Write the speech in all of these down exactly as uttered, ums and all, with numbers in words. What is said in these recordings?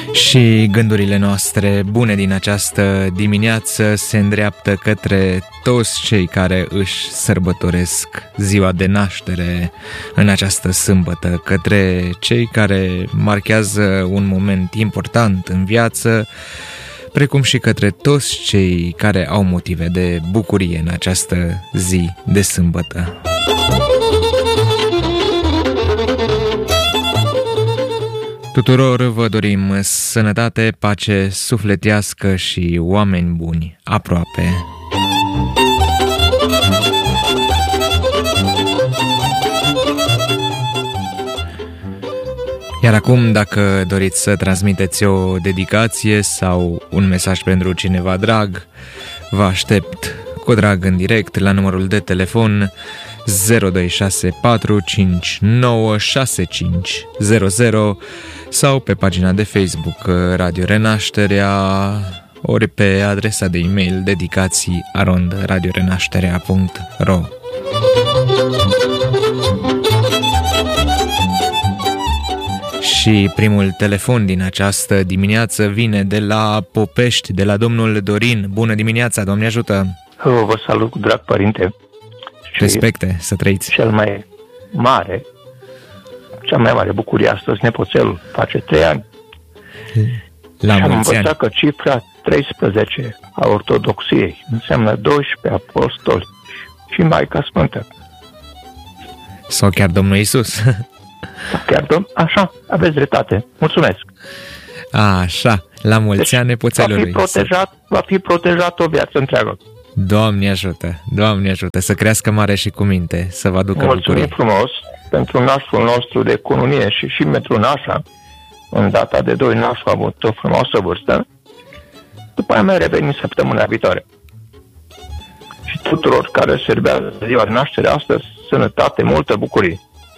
Și gândurile noastre bune din această dimineață se îndreaptă către toți cei care își sărbătoresc ziua de naștere în această sâmbătă, către cei care marchează un moment important în viață, precum și către toți cei care au motive de bucurie în această zi de sâmbătă. Tuturor vă dorim sănătate, pace sufletească și oameni buni aproape. Iar acum, dacă doriți să transmiteți o dedicație sau un mesaj pentru cineva drag, vă aștept cu drag în direct la numărul de telefon zero doi șase patru cinci nouă șase cinci zero zero sau pe pagina de Facebook Radio Renașterea, ori pe adresa de e-mail dedicații arond radiorenașterea punct ro. Și primul telefon din această dimineață vine de la Popești, de la domnul Dorin. Bună dimineața, Doamne ajută! Vă salut, drag părinte! Respecte, să trăiți! Cel mai mare, cea mai mare bucurie astăzi, nepoțelul face trei ani. La și am mulți ani! învățat că cifra treisprezece a ortodoxiei înseamnă doisprezece apostoli și Maica Sfântă. Sau chiar Domnul Iisus. Chiar, domn, așa, aveți dreptate. Mulțumesc. Așa, la mulți deci, ani nepoțelului. Va fi protejat, va fi protejat o viață întreagă. Doamne ajută, Doamne ajută, să crească mare și cu minte, să vă aducă bucurie. Mulțumim frumos pentru nașul nostru de cununie și și pentru nașa. În data de doi nașul a avut o frumoasă vârstă. După aia mai revenim săptămâna viitoare. Și tuturor care serbează ziua de naștere astăzi, sănătate, multă bucurie.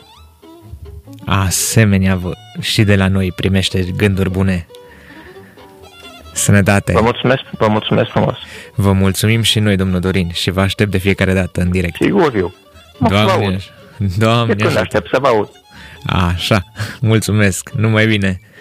Asemenea, vă, și de la noi primește gânduri bune. Sănătate. Vă mulțumesc, vă mulțumesc frumos. Vă mulțumim și noi, domnul Dorin, și vă aștept de fiecare dată în direct. Sigur eu. Mă Doamne, Doamne de când aștept să vă aud. Așa, mulțumesc, numai bine.